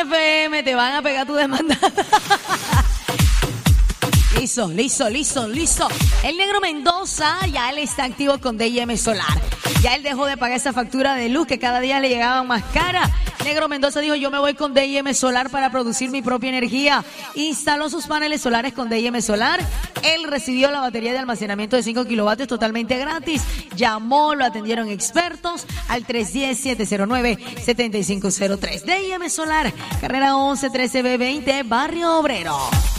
FM, te van a pegar tu demanda. Listo. El negro Mendoza, ya él está activo con D&M Solar. Ya él dejó de pagar esa factura de luz que cada día le llegaba más cara. Negro Mendoza dijo, yo me voy con D&M Solar para producir mi propia energía. Instaló sus paneles solares con D&M Solar. Él recibió la batería de almacenamiento de 5 kilovatios totalmente gratis. Llamó, lo atendieron expertos al 310-709-7503. D&M Solar, carrera 1113B20, Barrio Obrero.